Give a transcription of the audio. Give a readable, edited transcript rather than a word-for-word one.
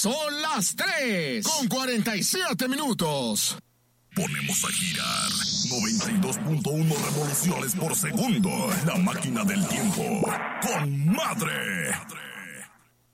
Son las 3:47 minutos. Ponemos a girar 92.1 revoluciones por segundo. La máquina del tiempo. ¡Con madre!